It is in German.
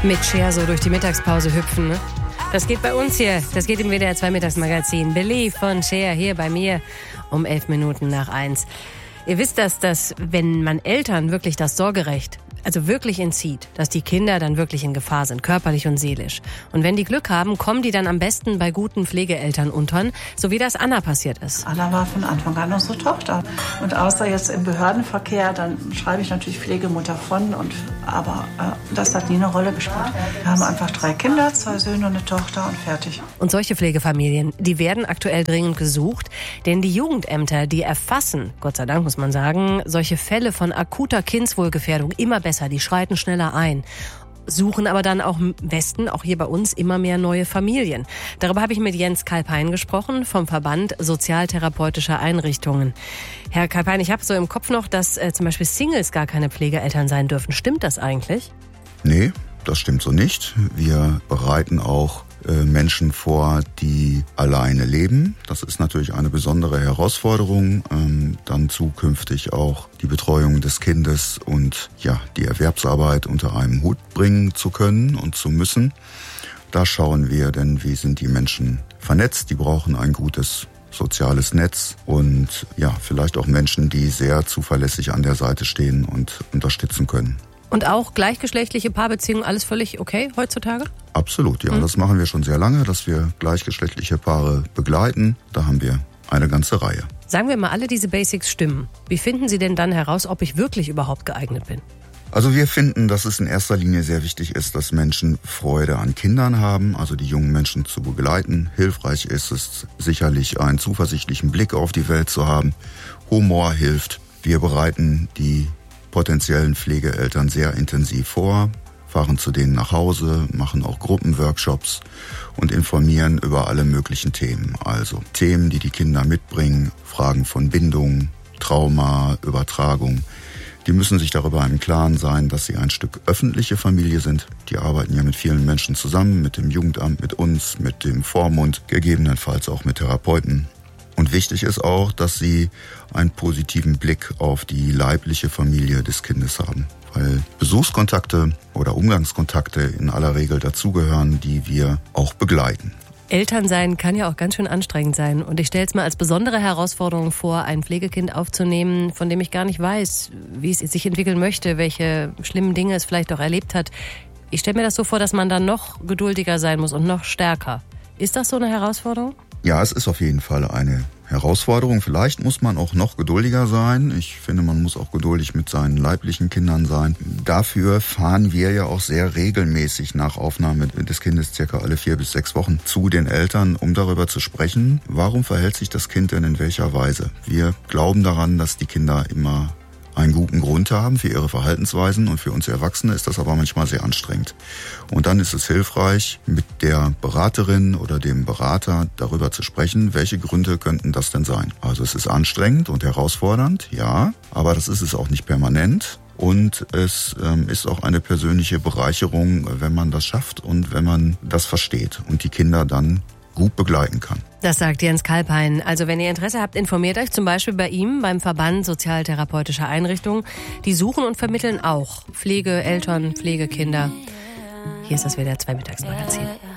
Mit Cher so durch die Mittagspause hüpfen, ne? Das geht bei uns hier. Das geht im WDR 2 Mittagsmagazin. Believe von Cher hier bei mir um 11:11. Ihr wisst, dass wenn man Eltern wirklich das Sorgerecht wirklich entzieht, dass die Kinder dann wirklich in Gefahr sind, körperlich und seelisch. Und wenn die Glück haben, kommen die dann am besten bei guten Pflegeeltern unter, so wie das Anna passiert ist. Anna war von Anfang an unsere Tochter. Und außer jetzt im Behördenverkehr, dann schreibe ich natürlich Pflegemutter von. Aber das hat nie eine Rolle gespielt. Wir haben einfach 3 Kinder, 2 Söhne und eine Tochter und fertig. Und solche Pflegefamilien, die werden aktuell dringend gesucht. Denn die Jugendämter, die erfassen, Gott sei Dank muss man sagen, solche Fälle von akuter Kindswohlgefährdung immer besser. Die schreiten schneller ein. Suchen aber dann auch im Westen, auch hier bei uns, immer mehr neue Familien. Darüber habe ich mit Jens Kalpein gesprochen vom Verband Sozialtherapeutischer Einrichtungen. Herr Kalpein, ich habe so im Kopf noch, dass zum Beispiel Singles gar keine Pflegeeltern sein dürfen. Stimmt das eigentlich? Nee, das stimmt so nicht. Wir bereiten auch Menschen vor, die alleine leben. Das ist natürlich eine besondere Herausforderung. Dann zukünftig auch die Betreuung des Kindes und die Erwerbsarbeit unter einem Hut bringen zu können und zu müssen. Da schauen wir denn, wie sind die Menschen vernetzt. Die brauchen ein gutes soziales Netz und vielleicht auch Menschen, die sehr zuverlässig an der Seite stehen und unterstützen können. Und auch gleichgeschlechtliche Paarbeziehungen, alles völlig okay heutzutage? Absolut, ja. Das machen wir schon sehr lange, dass wir gleichgeschlechtliche Paare begleiten. Da haben wir eine ganze Reihe. Sagen wir mal, alle diese Basics stimmen. Wie finden Sie denn dann heraus, ob ich wirklich überhaupt geeignet bin? Also wir finden, dass es in erster Linie sehr wichtig ist, dass Menschen Freude an Kindern haben, also die jungen Menschen zu begleiten. Hilfreich ist es sicherlich, einen zuversichtlichen Blick auf die Welt zu haben. Humor hilft. Wir bereiten die potenziellen Pflegeeltern sehr intensiv vor, fahren zu denen nach Hause, machen auch Gruppenworkshops und informieren über alle möglichen Themen. Also Themen, die die Kinder mitbringen, Fragen von Bindung, Trauma, Übertragung. Die müssen sich darüber im Klaren sein, dass sie ein Stück öffentliche Familie sind. Die arbeiten ja mit vielen Menschen zusammen, mit dem Jugendamt, mit uns, mit dem Vormund, gegebenenfalls auch mit Therapeuten. Und wichtig ist auch, dass sie einen positiven Blick auf die leibliche Familie des Kindes haben. Weil Besuchskontakte oder Umgangskontakte in aller Regel dazugehören, die wir auch begleiten. Elternsein kann ja auch ganz schön anstrengend sein. Und ich stelle es mir als besondere Herausforderung vor, ein Pflegekind aufzunehmen, von dem ich gar nicht weiß, wie es sich entwickeln möchte, welche schlimmen Dinge es vielleicht auch erlebt hat. Ich stelle mir das so vor, dass man dann noch geduldiger sein muss und noch stärker. Ist das so eine Herausforderung? Ja, es ist auf jeden Fall eine Herausforderung. Vielleicht muss man auch noch geduldiger sein. Ich finde, man muss auch geduldig mit seinen leiblichen Kindern sein. Dafür fahren wir ja auch sehr regelmäßig nach Aufnahme des Kindes circa alle 4 bis 6 Wochen zu den Eltern, um darüber zu sprechen, warum verhält sich das Kind denn in welcher Weise. Wir glauben daran, dass die Kinder immer einen guten Grund haben für ihre Verhaltensweisen und für uns Erwachsene ist das aber manchmal sehr anstrengend. Und dann ist es hilfreich, mit der Beraterin oder dem Berater darüber zu sprechen, welche Gründe könnten das denn sein. Also es ist anstrengend und herausfordernd, ja, aber das ist es auch nicht permanent. Und es ist auch eine persönliche Bereicherung, wenn man das schafft und wenn man das versteht und die Kinder dann gut begleiten kann. Das sagt Jens Kalpein. Also wenn ihr Interesse habt, informiert euch zum Beispiel bei ihm, beim Verband Sozialtherapeutischer Einrichtungen. Die suchen und vermitteln auch Pflegeeltern, Pflegekinder. Hier ist das WDR 2 Mittagsmagazin.